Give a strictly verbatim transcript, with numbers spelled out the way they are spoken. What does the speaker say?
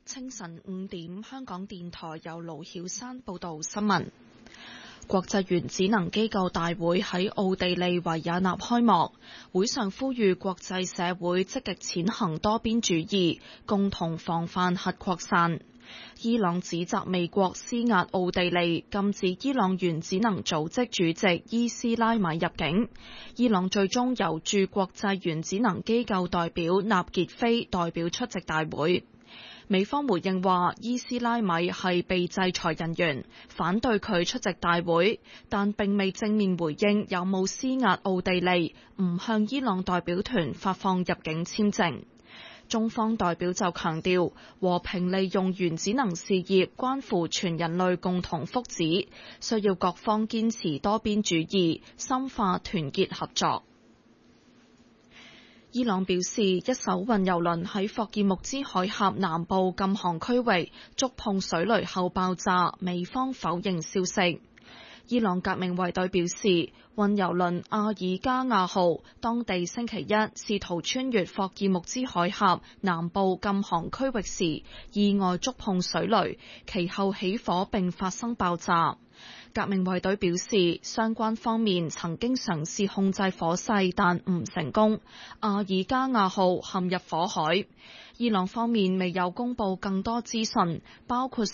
清晨五點，香港電台由盧曉山報道新聞。國際原子能機構大會喺奧地利維也納開幕，會上呼籲國際社會積極踐行多邊主義，共同防範核擴散。伊朗指責美國施壓奧地利，禁止伊朗原子能組織主席伊斯拉米入境。伊朗最終由駐國際原子能機構代表納傑菲代表出席大會。美方回應話，伊斯拉米係被制裁人員，反對佢出席大會，但並未正面回應有冇施壓奧地利唔向伊朗代表團發放入境簽證。中方代表就強調，和平利用原子能事業關乎全人類共同福祉，需要各方堅持多邊主義，深化團結合作。伊朗表示，一艘運油輪喺霍爾木茲海峽南部禁航區域觸碰水雷後爆炸，美方否認消息。伊朗革命衛隊表示，運油輪阿爾加亞號當地星期一試圖穿越霍爾木茲海峽南部禁航區域時，意外觸碰水雷，其後起火並發生爆炸。革命衛隊表示，相關方面曾經嘗試控制火勢，但唔成功。阿爾加亞號陷入火海。伊朗方面未有公布更多資訊，包括